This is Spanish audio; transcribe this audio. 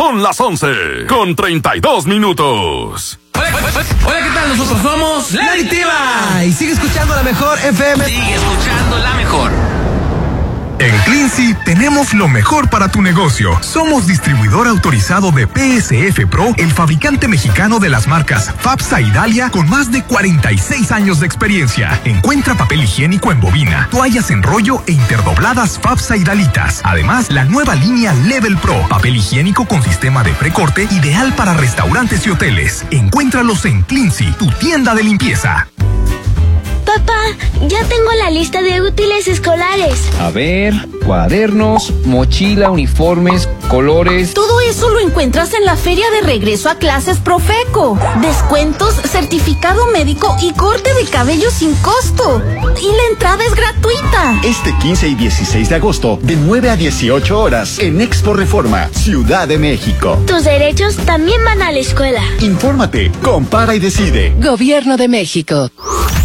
Son las 11:32. Hola, ¿qué tal? Nosotros somos La Adictiva. Y sigue escuchando la mejor FM. Sigue escuchando la mejor. En Cleansea tenemos lo mejor para tu negocio. Somos distribuidor autorizado de PSF Pro, el fabricante mexicano de las marcas FAPSA y Dalia, con más de 46 años de experiencia. Encuentra papel higiénico en bobina, toallas en rollo e interdobladas FAPSA y Dalitas. Además, la nueva línea Level Pro, papel higiénico con sistema de precorte, ideal para restaurantes y hoteles. Encuéntralos en Cleansea, tu tienda de limpieza. Papá, ya tengo la lista de útiles escolares. A ver, cuadernos, mochila, uniformes, colores. Todo eso lo encuentras en la feria de regreso a clases Profeco. Descuentos, certificado médico y corte de cabello sin costo. Y la entrada es gratuita. Este 15 y 16 de agosto, de 9 a 18 horas, en Expo Reforma, Ciudad de México. Tus derechos también van a la escuela. Infórmate, compara y decide. Gobierno de México.